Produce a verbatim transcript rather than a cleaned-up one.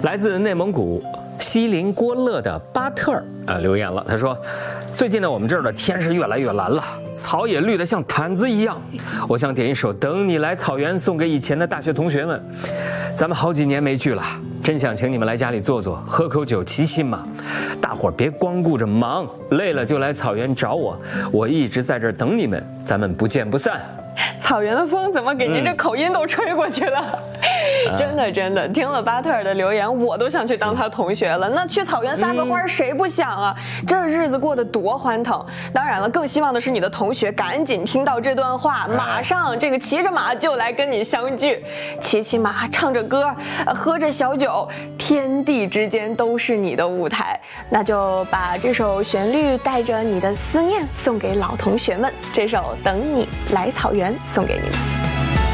来自内蒙古锡林郭勒的巴特尔啊留言了，他说：“最近呢，我们这儿的天是越来越蓝了，草也绿得像毯子一样。我想点一首《等你来草原》送给以前的大学同学们，咱们好几年没聚了，真想请你们来家里坐坐，喝口酒，骑骑马。大伙儿别光顾着忙，累了就来草原找我，我一直在这儿等你们，咱们不见不散。” 草原的风怎么给您这口音都吹过去了？嗯、真的真的，听了巴特尔的留言，我都想去当他同学了。那去草原撒个欢，嗯、谁不想啊？这日子过得多欢腾！当然了，更希望的是你的同学赶紧听到这段话，马上这个骑着马就来跟你相聚，骑骑马，唱着歌，喝着小酒，天地之间都是你的舞台。那就把这首旋律带着你的思念送给老同学们，这首《等你来草原》送给你们。